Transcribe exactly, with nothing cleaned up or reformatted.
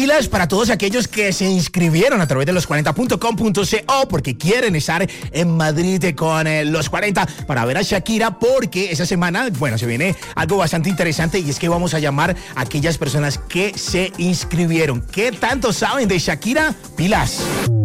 pilas para todos aquellos que se inscribieron a través de los cuarenta punto com punto co porque quieren estar en Madrid con eh, los cuarenta para ver a Shakira, porque esa semana, bueno, se viene algo bastante interesante y es que vamos a llamar a aquellas personas que se inscribieron. ¿Qué tanto saben de Shakira? Pilas.